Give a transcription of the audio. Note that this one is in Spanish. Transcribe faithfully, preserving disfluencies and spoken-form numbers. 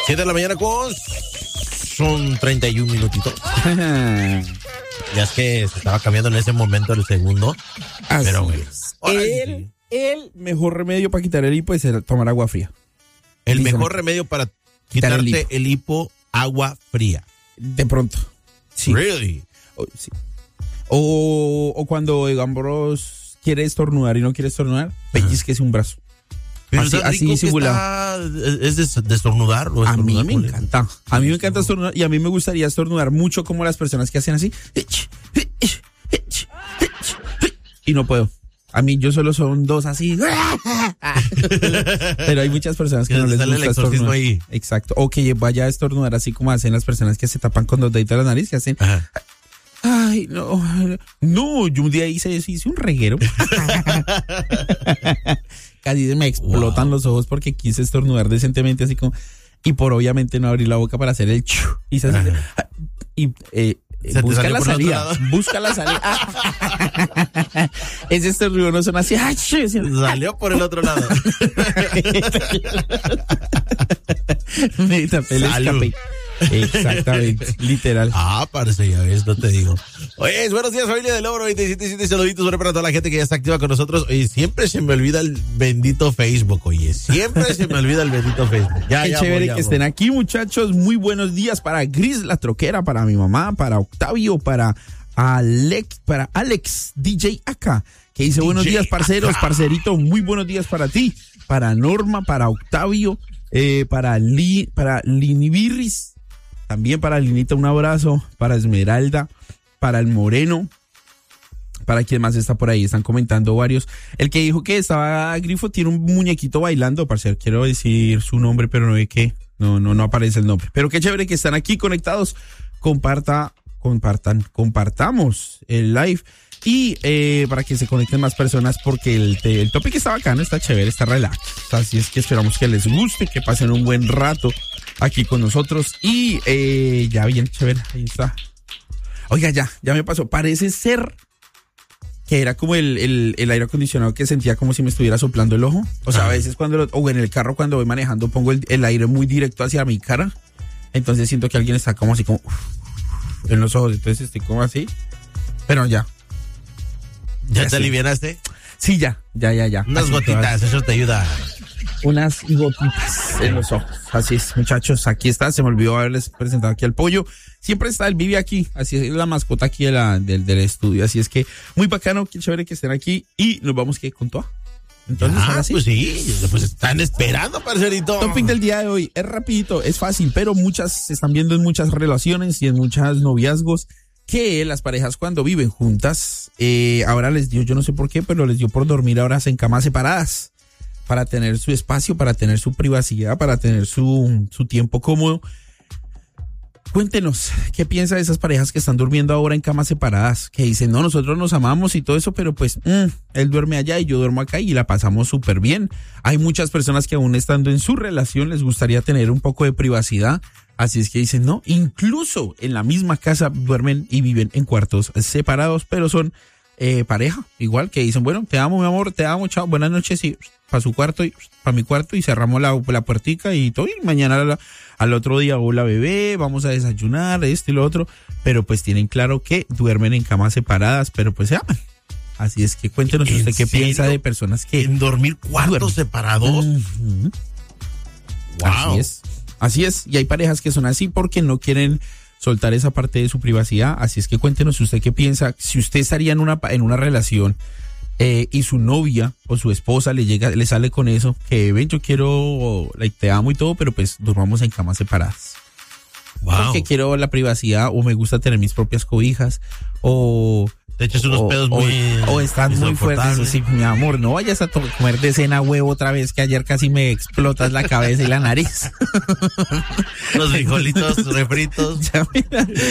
siete de la mañana con... Son treinta y un minutitos. Ya es que se estaba cambiando en ese momento el segundo. Así pero bueno. es. El, el mejor remedio para quitar el hipo es el tomar agua fría. El Dice, mejor remedio para quitar quitarte el hipo. el hipo, agua fría. De pronto. Sí. Really? O, sí. o, o cuando, digamos, quiere estornudar y no quiere estornudar, pellizquese un brazo. Pero así, está así rico que simulado. está- ¿Es de, de estornudar? O A mí estornudar me con el- encanta. A mí me encanta estornudar y a mí me gustaría estornudar mucho como las personas que hacen así. Y no puedo. A mí yo solo son dos así. Pero hay muchas personas que Que no les sale el gusta exorcismo estornudar. ahí. Exacto. O que vaya a estornudar así como hacen las personas que se tapan con dos deditos la nariz, que hacen. Ajá. Ay, no. No, yo un día hice, hice un reguero. Casi se me explotan Wow. los ojos porque quise estornudar decentemente así como. Y por obviamente no abrir la boca para hacer el chu. Y se hace, y eh, Se te busca salió la por el otro salida. lado. Busca la salida. Ese estornudo no son así. Ay, chu, sí. Salió por el otro lado. Me tapé el Salud. escape. Exactamente, literal. Ah, parece, ya ves, no te digo. Oye, buenos días, familia del Logro noventa y siete punto siete. Saluditos sobre para toda la gente que ya está activa con nosotros. Oye, siempre se me olvida el bendito Facebook, oye. Siempre se me olvida el bendito Facebook. Ya, Qué ya chévere voy, ya que voy. estén aquí, muchachos. Muy buenos días para Gris la troquera, para mi mamá, para Octavio, para Alex, para Alex, D J acá, que dice D J buenos días, parceros, Aka. parcerito, muy buenos días para ti, para Norma, para Octavio, eh, para Li, para Linibirris, también para Linita un abrazo, para Esmeralda, para el Moreno, para quien más está por ahí, están comentando varios. El que dijo que estaba Grifo tiene un muñequito bailando, parcero, quiero decir su nombre, pero no ve que, no, no, no aparece el nombre. Pero qué chévere que están aquí conectados, comparta, compartan, compartamos el live y eh, para que se conecten más personas porque el, el topic está bacano, está chévere, está relax. Así es que esperamos que les guste, que pasen un buen rato aquí con nosotros y eh, ya bien chévere, ahí está. Oiga, ya, ya me pasó, parece ser que era como el, el, el aire acondicionado que sentía como si me estuviera soplando el ojo. O sea, a veces cuando, lo, o en el carro cuando voy manejando pongo el, el aire muy directo hacia mi cara, entonces siento que alguien está como así como uf, en los ojos, entonces estoy como así, pero ya. ¿Ya Ya te sí. alivianaste? Sí, ya, ya, ya, ya. Unas Así gotitas, eso te ayuda. unas gotitas en los ojos. Así es, muchachos, aquí está, se me olvidó haberles presentado aquí al pollo. Siempre está, él vive aquí, así es la mascota aquí de la, del, del estudio, así es que muy bacano, qué chévere que estén aquí y nos vamos que con todo. Entonces, Ah, ahora sí. pues sí, pues están esperando, parcerito. Topic del día de hoy es rapidito, es fácil, pero muchas se están viendo en muchas relaciones y en muchos noviazgos que las parejas cuando viven juntas, eh, ahora les dio, yo no sé por qué, pero les dio por dormir ahora en camas separadas para tener su espacio, para tener su privacidad, para tener su, su tiempo cómodo. Cuéntenos, ¿qué piensa de esas parejas que están durmiendo ahora en camas separadas? Que dicen, no, nosotros nos amamos y todo eso, pero pues mm, él duerme allá y yo duermo acá y la pasamos súper bien. Hay muchas personas que aún estando en su relación les gustaría tener un poco de privacidad, así es que dicen, no, incluso en la misma casa duermen y viven en cuartos separados, pero son eh, pareja, igual que dicen, bueno, te amo, mi amor, te amo, chao, buenas noches y para su cuarto y para mi cuarto y cerramos la, la puertica y todo, y mañana la, al otro día, hola bebé, vamos a desayunar, esto y lo otro, pero pues tienen claro que duermen en camas separadas, pero pues se aman. Así es que cuéntenos ¿En usted qué serio? piensa de personas que En dormir cuartos duermen separados. Ujú. Wow. Así es, así es, y hay parejas que son así porque no quieren soltar esa parte de su privacidad, así es que cuéntenos usted qué piensa, si usted estaría en una, en una relación eh, y su novia o su esposa le llega, le sale con eso, que ven, yo quiero, like, te amo y todo, pero pues durmamos en camas separadas. Wow. Porque quiero la privacidad o me gusta tener mis propias cobijas o Te echas unos o, pedos o- muy o están muy fuertes, insoportables. así, mi amor, no vayas a to- comer de cena huevo otra vez, que ayer casi me explotas la cabeza y la nariz. Los frijolitos refritos. Ya, mira.